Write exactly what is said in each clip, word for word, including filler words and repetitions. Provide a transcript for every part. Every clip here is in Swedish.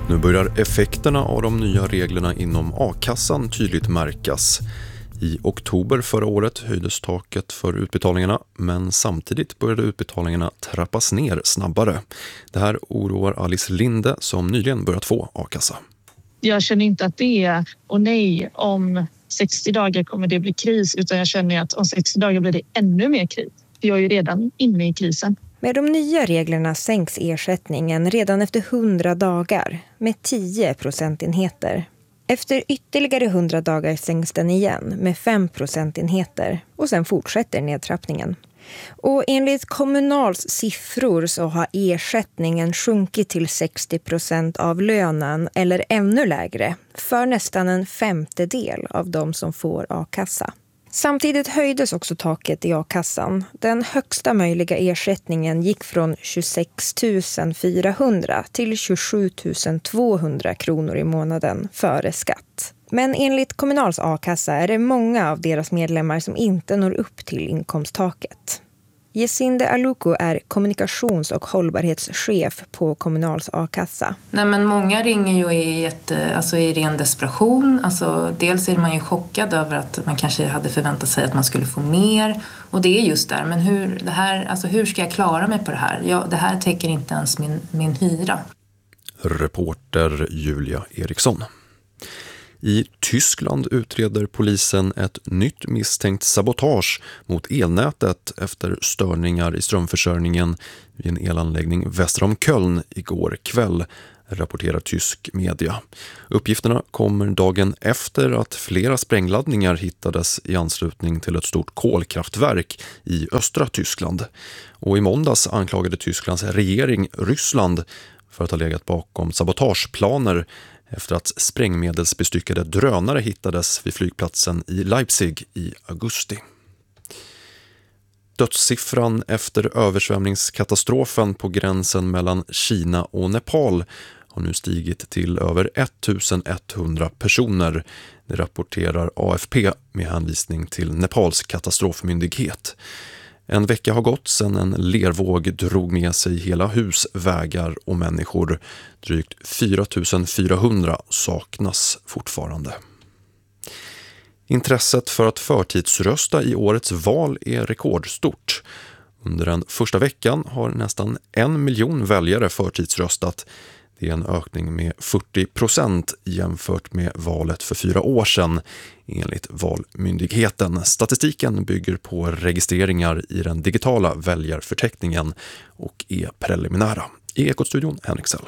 Nu börjar effekterna av de nya reglerna inom a-kassan tydligt märkas. I oktober förra året höjdes taket för utbetalningarna, men samtidigt började utbetalningarna trappas ner snabbare. Det här oroar Alice Linde som nyligen börjat få a-kassa. Jag känner inte att det är, och nej, om sextio dagar kommer det bli kris, utan jag känner att om sextio dagar blir det ännu mer kris. Jag är ju redan inne i krisen. Med de nya reglerna sänks ersättningen redan efter hundra dagar med tio procentenheter. Efter ytterligare hundra dagar sänks den igen med fem procentenheter och sen fortsätter nedtrappningen. Och enligt Kommunals siffror så har ersättningen sjunkit till sextio procent av lönen eller ännu lägre för nästan en femtedel av de som får a-kassa. Samtidigt höjdes också taket i a-kassan. Den högsta möjliga ersättningen gick från tjugosex tusen fyrahundra till tjugosju tusen tvåhundra kronor i månaden före skatt. Men enligt Kommunals a-kassa är det många av deras medlemmar som inte når upp till inkomsttaket. Jesinde Aluko är kommunikations- och hållbarhetschef på Kommunals a-kassa. Nej, men många ringer ju i, ett, alltså i ren desperation. Alltså, dels är man ju chockad över att man kanske hade förväntat sig att man skulle få mer. Och det är just där. Men hur, det här, alltså, hur ska jag klara mig på det här? Ja, det här täcker inte ens min, min hyra. Reporter Julia Eriksson. I Tyskland utreder polisen ett nytt misstänkt sabotage mot elnätet efter störningar i strömförsörjningen vid en elanläggning väster om Köln igår kväll, rapporterar tysk media. Uppgifterna kommer dagen efter att flera sprängladdningar hittades i anslutning till ett stort kolkraftverk i östra Tyskland. Och i måndags anklagade Tysklands regering Ryssland för att ha legat bakom sabotageplaner efter att sprängmedelsbestyckade drönare hittades vid flygplatsen i Leipzig i augusti. Dödssiffran efter översvämningskatastrofen på gränsen mellan Kina och Nepal har nu stigit till över ettusenetthundra personer. Det rapporterar A F P med hänvisning till Nepals katastrofmyndighet. En vecka har gått sedan en lervåg drog med sig hela hus, vägar och människor. Drygt fyra tusen fyrahundra saknas fortfarande. Intresset för att förtidsrösta i årets val är rekordstort. Under den första veckan har nästan en miljon väljare förtidsröstat. Det är en ökning med fyrtio procent jämfört med valet för fyra år sedan, enligt Valmyndigheten. Statistiken bygger på registreringar i den digitala väljarförteckningen och är preliminära. I Ekot-studion, Henrik Sell.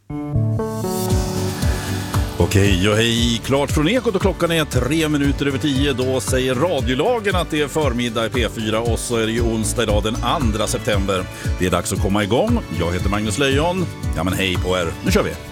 Okej och hej, klart från Ekot och klockan är tre minuter över tio. Då säger radiolagen att det är förmiddag i P fyra och så är det ju onsdag idag den andra september. Det är dags att komma igång. Jag heter Magnus Lejon. Ja men hej på er, nu kör vi!